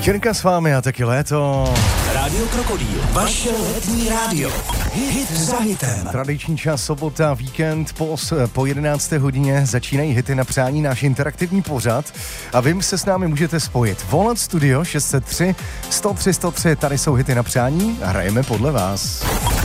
Šenka s vámi a taky léto. Rádio Krokodýl, vaše letní rádio. Hit za hitem. Tradiční čas, sobota, víkend, po 11. hodině začínají hity na přání, náš interaktivní pořad. A vy se s námi můžete spojit. Volat studio 603 103 103, tady jsou hity na přání a hrajeme podle vás.